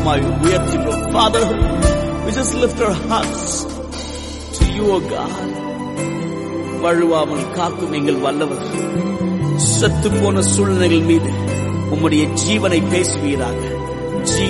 உயர்த்துகிறோம். Father, we just lift our hearts to you, O God. வழுவாமல் காக்கும் எங்கள் வல்லவர், செத்து போன சூழ்நிலைகள் மீது உம்முடைய ஜீவனை பேசுவீராக.